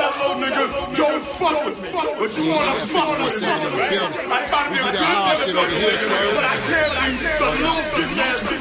little nigga, don't fuck with me. But you wanna fuck with me, right? We do that hard shit over here, sir. But I can't be the little nasty